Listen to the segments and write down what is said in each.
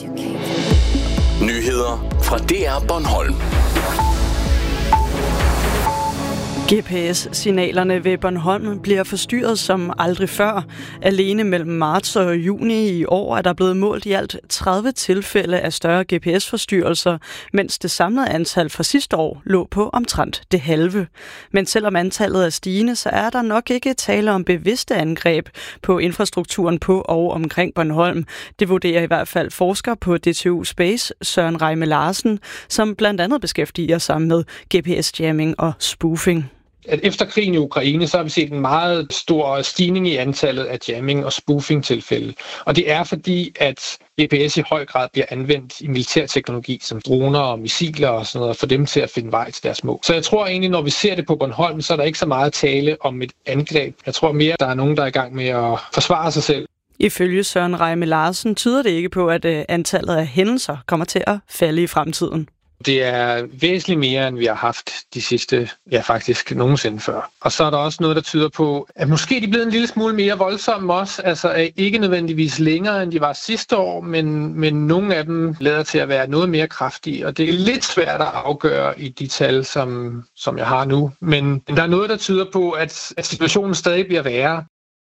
Nyheder fra DR Bornholm. GPS-signalerne ved Bornholm bliver forstyrret som aldrig før. Alene mellem marts og juni i år er der blevet målt i alt 30 tilfælde af større GPS-forstyrrelser, mens det samlede antal fra sidste år lå på omtrent det halve. Men selvom antallet er stigende, så er der nok ikke tale om bevidste angreb på infrastrukturen på og omkring Bornholm. Det vurderer i hvert fald forsker på DTU Space, Søren Reime Larsen, som blandt andet beskæftiger sig med GPS-jamming og spoofing. At efter krigen i Ukraine, så har vi set en meget stor stigning i antallet af jamming- og spoofing-tilfælde. Og det er fordi, at GPS i høj grad bliver anvendt i militærteknologi, som droner og missiler og sådan noget, for dem til at finde vej til deres mål. Så jeg tror egentlig, når vi ser det på Bornholm, så er der ikke så meget tale om et angreb. Jeg tror mere, at der er nogen, der er i gang med at forsvare sig selv. Ifølge Søren Reime Larsen tyder det ikke på, at antallet af hændelser kommer til at falde i fremtiden. Det er væsentligt mere, end vi har haft de sidste, faktisk nogensinde før. Og så er der også noget, der tyder på, at måske de er blevet en lille smule mere voldsomme også. Altså ikke nødvendigvis længere, end de var sidste år, men nogle af dem lader til at være noget mere kraftige. Og det er lidt svært at afgøre i de tal, som jeg har nu. Men der er noget, der tyder på, at situationen stadig bliver værre.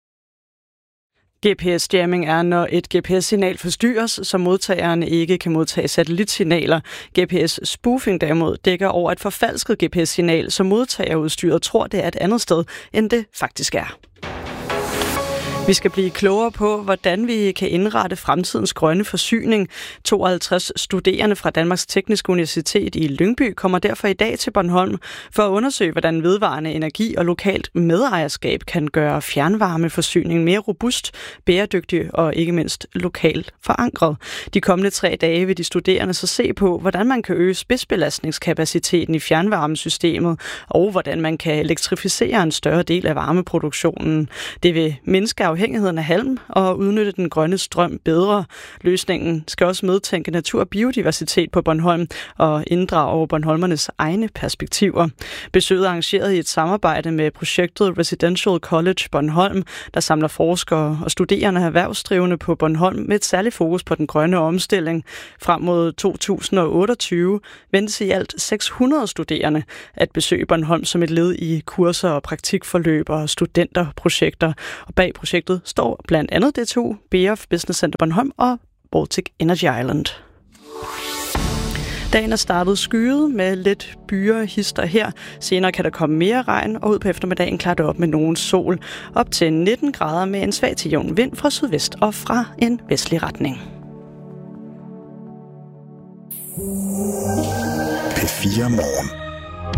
GPS-jamming er, når et GPS-signal forstyrres, så modtageren ikke kan modtage satellitsignaler. GPS-spoofing derimod dækker over et forfalsket GPS-signal, som modtagerudstyret tror, det er et andet sted, end det faktisk er. Vi skal blive klogere på, hvordan vi kan indrette fremtidens grønne forsyning. 52 studerende fra Danmarks Tekniske Universitet i Lyngby kommer derfor i dag til Bornholm for at undersøge, hvordan vedvarende energi og lokalt medejerskab kan gøre fjernvarmeforsyningen mere robust, bæredygtig og ikke mindst lokalt forankret. De kommende 3 dage vil de studerende så se på, hvordan man kan øge spidsbelastningskapaciteten i fjernvarmesystemet og hvordan man kan elektrificere en større del af varmeproduktionen. Det vil mindske afhængigheden af halm og udnytte den grønne strøm bedre. Løsningen skal også medtænke natur og biodiversitet på Bornholm og inddrage bornholmernes egne perspektiver. Besøget er arrangeret i et samarbejde med projektet Residential College Bornholm, der samler forskere og studerende og erhvervsdrivende på Bornholm med et særligt fokus på den grønne omstilling. Frem mod 2028 ventes i alt 600 studerende at besøge Bornholm som et led i kurser og praktikforløb og studenterprojekter. Og bag projektet står blandt andet DTU, BF Business Center Bornholm og Baltic Energy Island. Dagen er startet skyet med lidt byer hister her. Senere kan der komme mere regn, og ud på eftermiddagen klarer det op med nogen sol. Op til 19 grader med en svag til jævn vind fra sydvest og fra en vestlig retning. P4 Morgen.